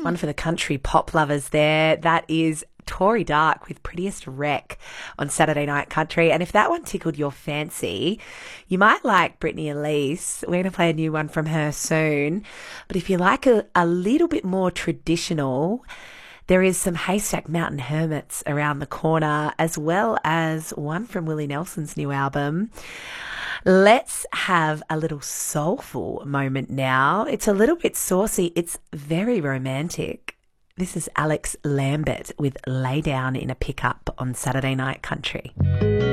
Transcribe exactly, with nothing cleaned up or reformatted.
One for the country pop lovers there. That is Tori Dark with Prettiest Wreck on Saturday Night Country. And if that one tickled your fancy, you might like Brittany Elise. We're going to play a new one from her soon. But if you like a, a little bit more traditional, there is some Haystack Mountain Hermits around the corner, as well as one from Willie Nelson's new album. Let's have a little soulful moment now. It's a little bit saucy. It's very romantic. This is Alex Lambert with Lay Down in a Pickup on Saturday Night Country.